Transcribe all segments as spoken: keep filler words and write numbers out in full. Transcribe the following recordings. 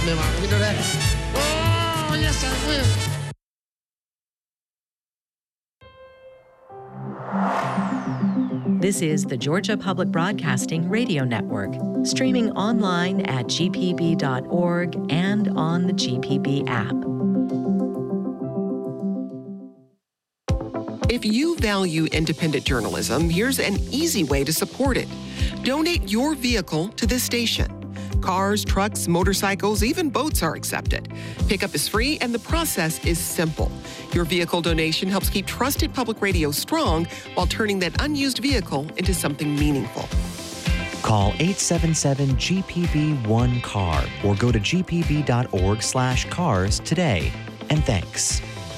help me, Mom. Let me do that. Oh, yes, I will. This is the Georgia Public Broadcasting Radio Network, streaming online at g p b dot org and on the G P B app. If you value independent journalism, here's an easy way to support it. Donate your vehicle to this station. Cars, trucks, motorcycles, even boats are accepted. Pickup is free and the process is simple. Your vehicle donation helps keep trusted public radio strong while turning that unused vehicle into something meaningful. Call eight seven seven G P B one C A R or go to g p b dot org slash cars today. And thanks.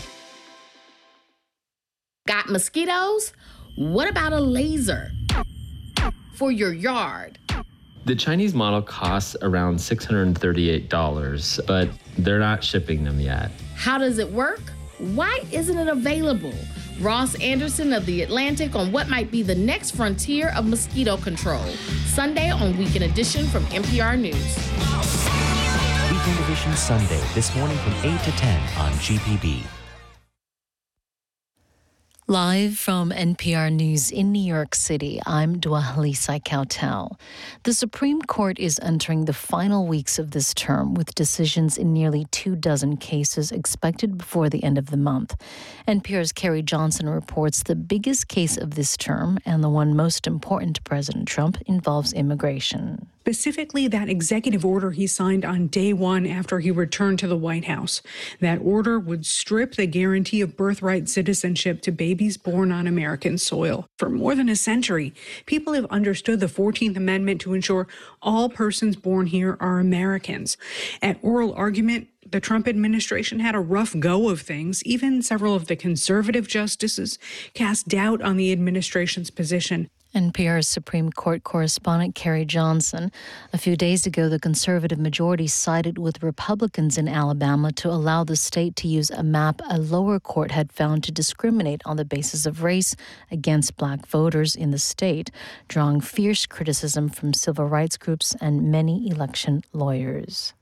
Got mosquitoes? What about a laser for your yard? The Chinese model costs around six hundred thirty-eight dollars, but they're not shipping them yet. How does it work? Why isn't it available? Ross Anderson of The Atlantic on what might be the next frontier of mosquito control. Sunday on Weekend Edition from N P R News. Weekend Edition Sunday, this morning from eight to ten on G P B. Live from N P R News in New York City, I'm Dwalisa Kautel. The Supreme Court is entering the final weeks of this term with decisions in nearly two dozen cases expected before the end of the month. N P R's Carrie Johnson reports the biggest case of this term, and the one most important to President Trump, involves immigration. Specifically, that executive order he signed on day one after he returned to the White House. That order would strip the guarantee of birthright citizenship to babies born on American soil. For more than a century, people have understood the fourteenth Amendment to ensure all persons born here are Americans. At oral argument, the Trump administration had a rough go of things. Even several of the conservative justices cast doubt on the administration's position. N P R's Supreme Court correspondent Carrie Johnson. A few days ago, the conservative majority sided with Republicans in Alabama to allow the state to use a map a lower court had found to discriminate on the basis of race against black voters in the state, drawing fierce criticism from civil rights groups and many election lawyers.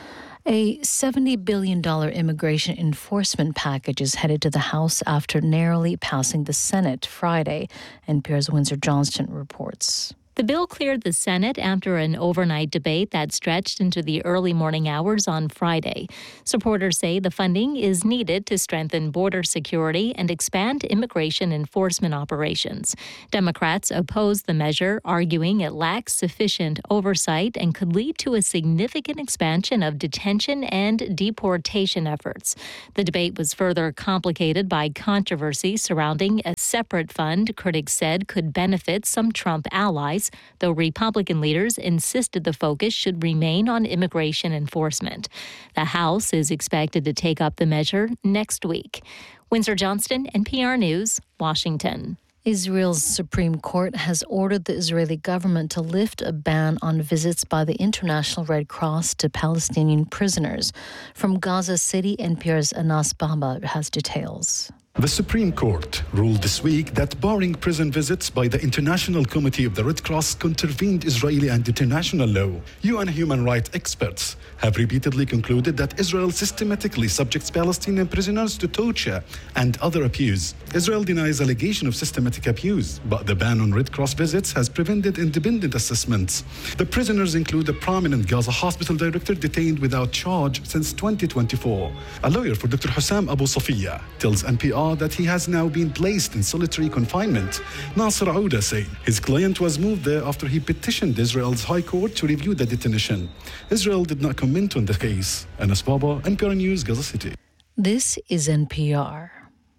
A seventy billion dollars immigration enforcement package is headed to the House after narrowly passing the Senate Friday. N P R's Windsor Johnston reports. The bill cleared the Senate after an overnight debate that stretched into the early morning hours on Friday. Supporters say the funding is needed to strengthen border security and expand immigration enforcement operations. Democrats oppose the measure, arguing it lacks sufficient oversight and could lead to a significant expansion of detention and deportation efforts. The debate was further complicated by controversy surrounding a separate fund critics said could benefit some Trump allies, though Republican leaders insisted the focus should remain on immigration enforcement. The House is expected to take up the measure next week. Windsor Johnston, N P R News, Washington. Israel's Supreme Court has ordered the Israeli government to lift a ban on visits by the International Red Cross to Palestinian prisoners. From Gaza City, N P R's Anas Baba has details. The Supreme Court ruled this week that barring prison visits by the International Committee of the Red Cross contravened Israeli and international law. U N human rights experts have repeatedly concluded that Israel systematically subjects Palestinian prisoners to torture and other abuse. Israel denies allegation of systematic abuse, but the ban on Red Cross visits has prevented independent assessments. The prisoners include a prominent Gaza hospital director detained without charge since twenty twenty-four. A lawyer for Doctor Hussam Abu Safiya tells N P R that he has now been placed in solitary confinement. Nasser Ouda said his client was moved there after he petitioned Israel's High Court to review the detention. Israel did not comment on the case. Anas Baba, N P R News, Gaza City. This is N P R.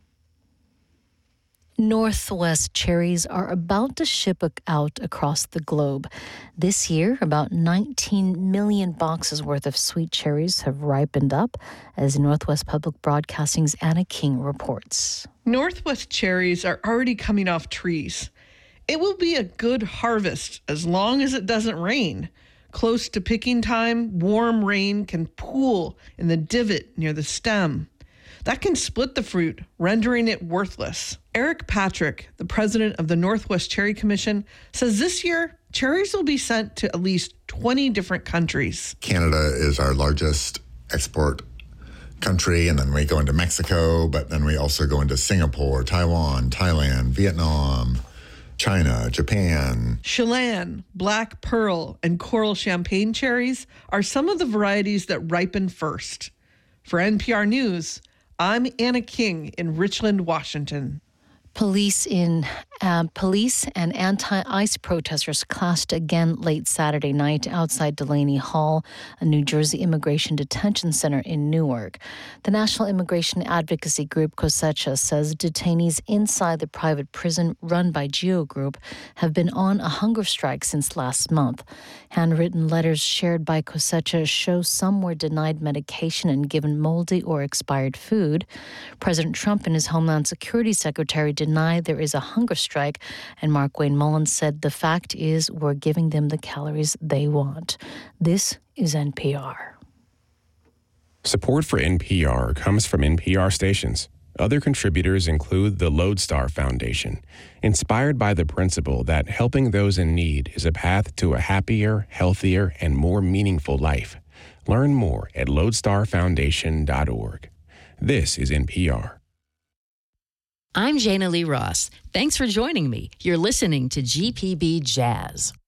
Northwest cherries are about to ship out across the globe. This year, about nineteen million boxes worth of sweet cherries have ripened up, as Northwest Public Broadcasting's Anna King reports. Northwest cherries are already coming off trees. It will be a good harvest as long as it doesn't rain. Close to picking time, warm rain can pool in the divot near the stem. That can split the fruit, rendering it worthless. Eric Patrick, the president of the Northwest Cherry Commission, says this year Cherries will be sent to at least twenty different countries. Canada is our largest export country, and then we go into Mexico, but then we also go into Singapore, Taiwan, Thailand, Vietnam, China, Japan. Chelan, Black Pearl, and Coral Champagne cherries are some of the varieties that ripen first. For N P R News, I'm Anna King in Richland, Washington. Police in uh, police and anti-ICE protesters clashed again late Saturday night outside Delaney Hall, a New Jersey immigration detention center in Newark. The National Immigration Advocacy Group COSECHA says detainees inside the private prison run by GEO Group have been on a hunger strike since last month. Handwritten letters shared by COSECHA show some were denied medication and given moldy or expired food. President Trump and his Homeland Security Secretary deny there is a hunger strike, and Mark Wayne Mullins said the fact is we're giving them the calories they want. This is N P R. Support for N P R comes from N P R stations. Other contributors include the Lodestar Foundation, inspired by the principle that helping those in need is a path to a happier, healthier, and more meaningful life. Learn more at lodestar foundation dot org. This is N P R. I'm Jana Lee Ross. Thanks for joining me. You're listening to G P B Jazz.